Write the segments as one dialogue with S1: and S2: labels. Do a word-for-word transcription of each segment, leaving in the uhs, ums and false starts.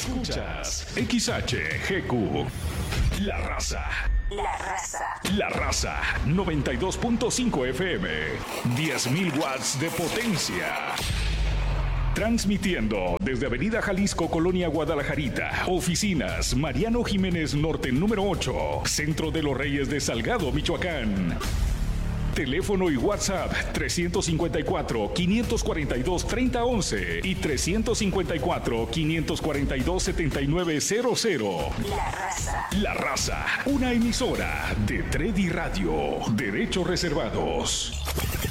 S1: Escuchas X H G Q. La Raza.
S2: La Raza.
S1: La Raza. noventa y dos punto cinco F M. diez mil watts de potencia. Transmitiendo desde Avenida Jalisco, Colonia Guadalajarita. Oficinas Mariano Jiménez Norte número ocho. Centro de los Reyes de Salgado, Michoacán. Teléfono y WhatsApp trescientos cincuenta y cuatro, quinientos cuarenta y dos, treinta once y trescientos cincuenta y cuatro, quinientos cuarenta y dos, setenta y nueve cero cero.
S2: La Raza.
S1: La Raza, una emisora de Tredi Radio. Derechos reservados.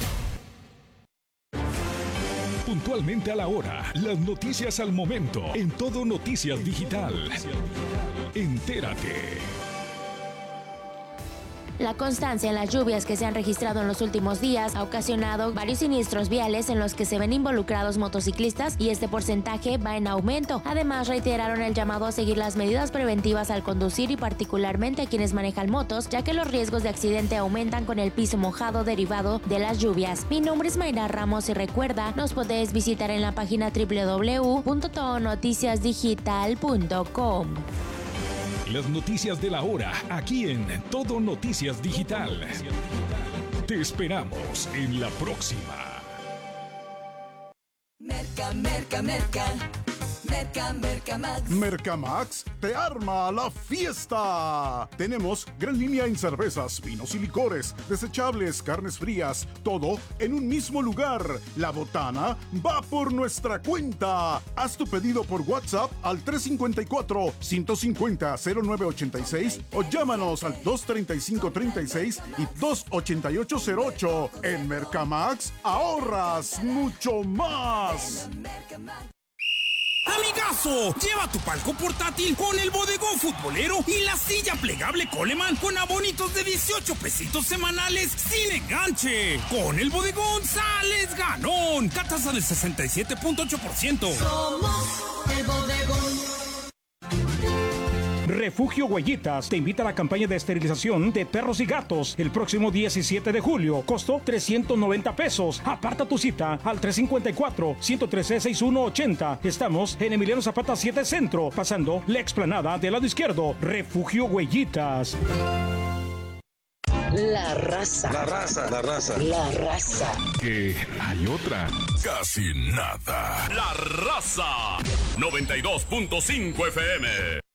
S1: Puntualmente a la hora, las noticias al momento, en Todo Noticias Digital. Entérate.
S3: La constancia en las lluvias que se han registrado en los últimos días ha ocasionado varios siniestros viales en los que se ven involucrados motociclistas y este porcentaje va en aumento. Además, reiteraron el llamado a seguir las medidas preventivas al conducir y particularmente a quienes manejan motos, ya que los riesgos de accidente aumentan con el piso mojado derivado de las lluvias. Mi nombre es Mayra Ramos y recuerda, nos podés visitar en la página doble u doble u doble u punto todo noticias digital punto com.
S1: Las noticias de la hora, aquí en Todo Noticias Digital. Te esperamos en la próxima.
S2: Merca, merca, merca. Merca, Merca Max.
S4: Mercamax te arma la fiesta. Tenemos gran línea en cervezas, vinos y licores, desechables, carnes frías, todo en un mismo lugar. La botana va por nuestra cuenta. Haz tu pedido por WhatsApp al tres cinco cuatro, ciento cincuenta, cero nueve ochenta y seis o llámanos al dos treinta y cinco treinta y seis y dos ochenta y ocho cero ocho. En Mercamax ahorras mucho más.
S5: Amigazo, lleva tu palco portátil con el bodegón futbolero y la silla plegable Coleman con abonitos de dieciocho pesitos semanales sin enganche. Con el bodegón sales ganón. Catasa del sesenta y siete punto ocho por ciento.
S2: Somos el bodegón.
S6: Refugio Huellitas te invita a la campaña de esterilización de perros y gatos el próximo diecisiete de julio. Costo trescientos noventa pesos. Aparta tu cita al tres cinco cuatro, ciento trece, sesenta y uno ochenta. Estamos en Emiliano Zapata siete Centro, pasando la explanada del lado izquierdo. Refugio Huellitas.
S2: La Raza.
S7: La Raza, la Raza.
S2: La Raza.
S1: Que hay otra.
S8: Casi nada. La Raza. noventa y dos punto cinco F M.